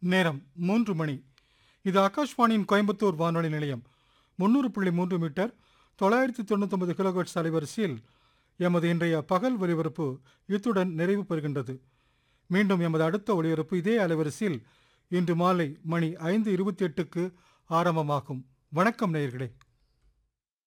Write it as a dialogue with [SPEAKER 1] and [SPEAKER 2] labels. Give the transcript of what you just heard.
[SPEAKER 1] நேரம் 3 மணி. இது ஆகாஷ்வாணியின் கோயம்புத்தூர் வானொலி நிலையம். 300.3 மீட்டர் 999 கிலோஹெர்ட்ஸ் அலைவரிசையில் எமது இன்றைய பகல் ஒலிபரப்பு இத்துடன் நிறைவு பெறுகின்றது. மீண்டும் எமது அடுத்த ஒலிபரப்பு இதே அலைவரிசையில் இன்று மாலை மணி 5:28க்கு ஆரம்பமாகும். வணக்கம் நேயர்களே.